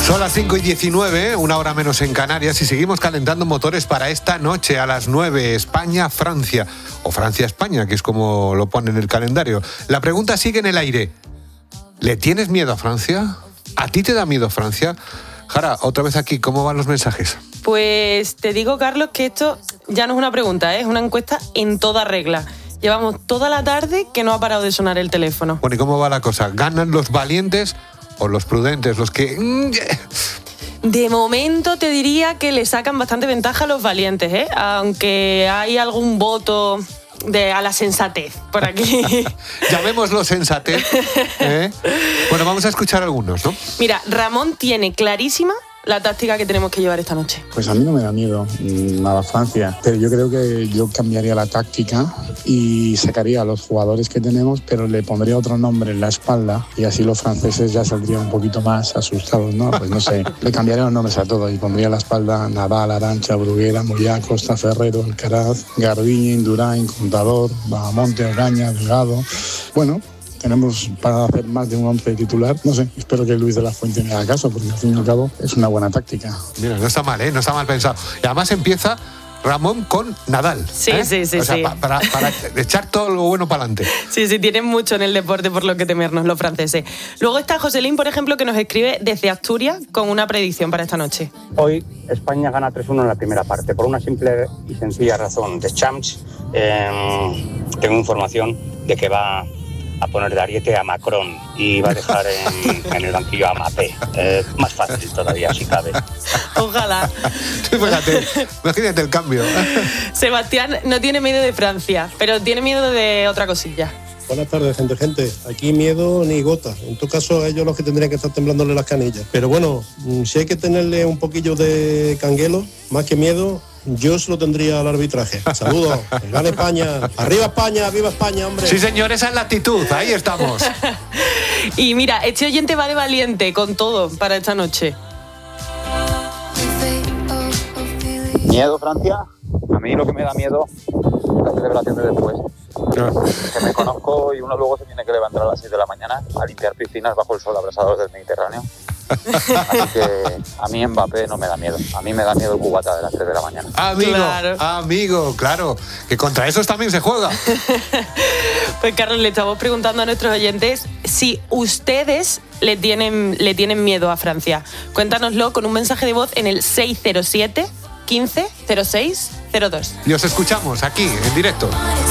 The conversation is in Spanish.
Son las 5:19, una hora menos en Canarias, y seguimos calentando motores para esta noche a las 9, España-Francia, o Francia-España, que es como lo pone en el calendario. La pregunta sigue en el aire. ¿Le tienes miedo a Francia? ¿A ti te da miedo Francia? Jara, otra vez aquí, ¿cómo van los mensajes? Pues te digo, Carlos, que esto ya no es una pregunta, es una encuesta en toda regla. Llevamos toda la tarde que no ha parado de sonar el teléfono. Bueno, ¿y cómo va la cosa? ¿Ganan los valientes o los prudentes, los que...? De momento te diría que le sacan bastante ventaja a los valientes, ¿eh? Aunque hay algún voto a la sensatez por aquí. Llamémoslo sensatez, ¿eh? Bueno, vamos a escuchar algunos, ¿no? Mira, Ramón tiene clarísima la táctica que tenemos que llevar esta noche. Pues a mí no me da miedo a la Francia, pero yo creo que yo cambiaría la táctica y sacaría a los jugadores que tenemos, pero le pondría otro nombre en la espalda y así los franceses ya saldrían un poquito más asustados, ¿no? Pues no sé, le cambiaría los nombres a todos y pondría en la espalda Nadal, Arantxa, Bruguera, Moyá, Costa, Ferrero, Alcaraz, Garbiñe, Indurain, Contador, Bahamonte, Ogaña, Delgado. Bueno, tenemos para hacer más de un 11 titular. No sé, espero que Luis de la Fuente me haga caso, porque al fin y al cabo es una buena táctica. Mira, no está mal, ¿eh? No está mal pensado. Y además empieza Ramón con Nadal. Sí, sí. O sea, para echar todo lo bueno para adelante. Sí, tienen mucho en el deporte por lo que temernos los franceses. Luego está Joselín, por ejemplo, que nos escribe desde Asturias con una predicción para esta noche. Hoy España gana 3-1 en la primera parte, por una simple y sencilla razón. Deschamps, tengo información de que va a poner de ariete a Macron y va a dejar en el banquillo a Mbappé. Más fácil todavía, si cabe. Ojalá. Imagínate el cambio. Sebastián no tiene miedo de Francia, pero tiene miedo de otra cosilla. Buenas tardes, gente. Aquí miedo ni gota. En tu caso, ellos los que tendrían que estar temblándole las canillas. Pero bueno, si hay que tenerle un poquillo de canguelo, más que miedo, yo se lo tendría al arbitraje. Saludos, que gane España. ¡Arriba España! ¡Viva España, hombre! Sí, señor, esa es la actitud. Ahí estamos. Y mira, este oyente va de valiente con todo para esta noche. ¿Miedo, Francia? A mí lo que me da miedo es la celebración de después. Que me conozco y uno luego se tiene que levantar a las 6 de la mañana a limpiar piscinas bajo el sol abrasador del Mediterráneo. Así que a mí Mbappé no me da miedo. A mí me da miedo el cubata de las 3 de la mañana. Amigo, claro. Que contra esos también se juega. Pues Carlos, le estamos preguntando a nuestros oyentes si ustedes le tienen miedo a Francia. Cuéntanoslo con un mensaje de voz en el 607 15 06 02. Y os escuchamos aquí, en directo.